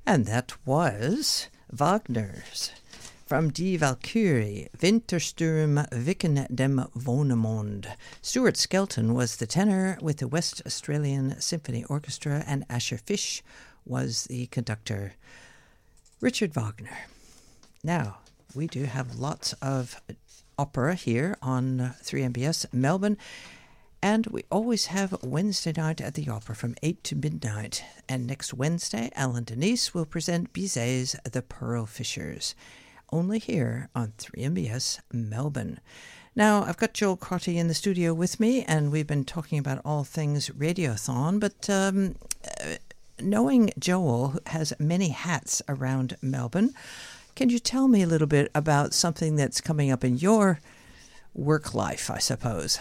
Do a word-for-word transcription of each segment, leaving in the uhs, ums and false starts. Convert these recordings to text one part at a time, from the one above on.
And that was Wagner's from Die Walküre, Wintersturm Wicken dem Wonnemond. Stuart Skelton was the tenor with the West Australian Symphony Orchestra, and Asher Fish was the conductor. Richard Wagner. Now, we do have lots of opera here on three M B S Melbourne, and we always have Wednesday night at the Opera from eight to midnight. And next Wednesday, Alan Denise will present Bizet's The Pearl Fishers, only here on three M B S Melbourne. Now, I've got Joel Crotty in the studio with me, and we've been talking about all things Radiothon, but um, knowing Joel, who has many hats around Melbourne, can you tell me a little bit about something that's coming up in your work life, I suppose?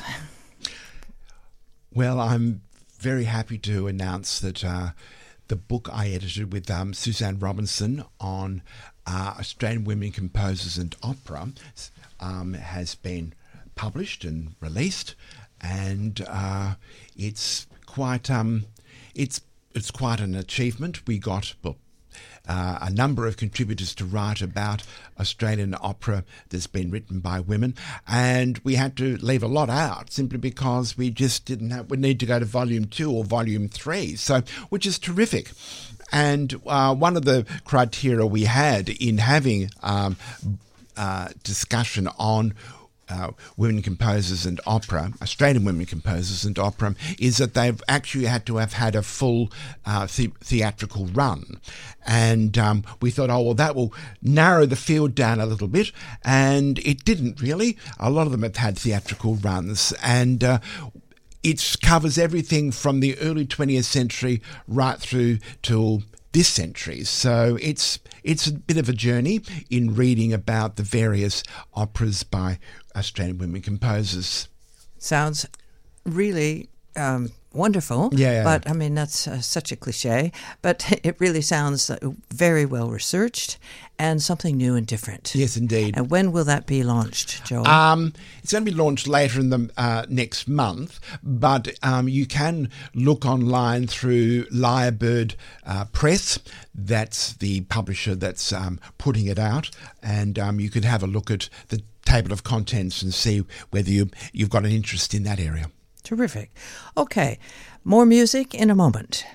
Well, I'm very happy to announce that uh, the book I edited with um, Suzanne Robinson on uh, Australian women composers and opera um, has been published and released, and uh, it's quite um, it's it's quite an achievement. We got well, Uh, a number of contributors to write about Australian opera that's been written by women, and we had to leave a lot out simply because we just didn't have, we need to go to volume two or volume three, so which is terrific. And uh, one of the criteria we had in having um, uh, discussion on Uh, women composers and opera, Australian women composers and opera, is that they've actually had to have had a full uh, the- theatrical run. And um, we thought, oh, well, that will narrow the field down a little bit. And it didn't really. A lot of them have had theatrical runs. And uh, it covers everything from the early twentieth century right through till this century. So it's it's a bit of a journey in reading about the various operas by Australian women composers. Sounds really um, wonderful. Yeah, yeah. But, I mean, that's uh, such a cliche. But it really sounds uh, very well researched and something new and different. Yes, indeed. And when will that be launched, Joel? Um, it's going to be launched later in the uh, next month, but um, you can look online through Lyrebird uh, Press. That's the publisher that's um, putting it out, and um, you could have a look at the table of contents and see whether you, you've got an interest in that area. Terrific. Okay, more music in a moment.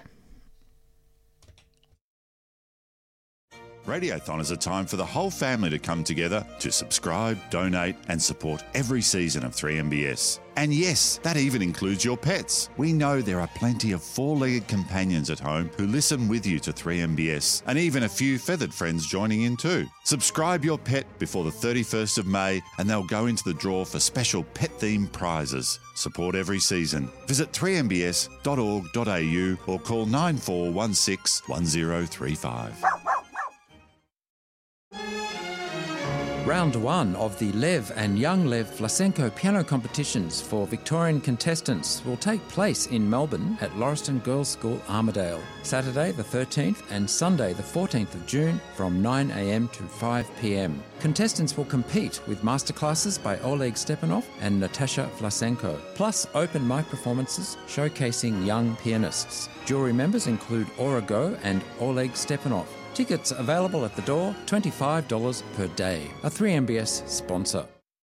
Radiothon is a time for the whole family to come together to subscribe, donate and support every season of three M B S. And yes, that even includes your pets. We know there are plenty of four-legged companions at home who listen with you to three M B S, and even a few feathered friends joining in too. Subscribe your pet before the thirty-first of May and they'll go into the draw for special pet-themed prizes. Support every season. Visit three m b s dot org dot a u or call nine four one six one zero three five. Round one of the Lev and Young Lev Vlasenko piano competitions for Victorian contestants will take place in Melbourne at Lauriston Girls' School, Armidale, Saturday the thirteenth and Sunday the fourteenth of June from nine a m to five p m. Contestants will compete with masterclasses by Oleg Stepanov and Natasha Vlasenko, plus open mic performances showcasing young pianists. Jury members include Aura Go and Oleg Stepanov. Tickets available at the door, twenty-five dollars per day. A three M B S sponsor.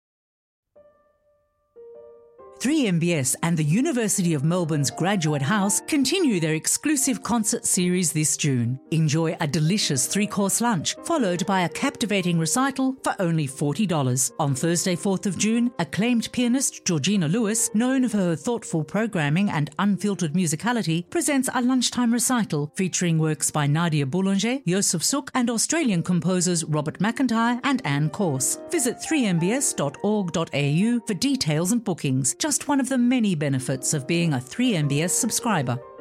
three M B S and the University of Melbourne's Graduate House continue their exclusive concert series this June. Enjoy a delicious three-course lunch, followed by a captivating recital for only forty dollars. On Thursday, fourth of June, acclaimed pianist Georgina Lewis, known for her thoughtful programming and unfiltered musicality, presents a lunchtime recital featuring works by Nadia Boulanger, Joseph Suk, and Australian composers Robert McIntyre and Anne Corse. Visit three m b s dot org dot a u for details and bookings. Just one of the many benefits of being a three M B S subscriber.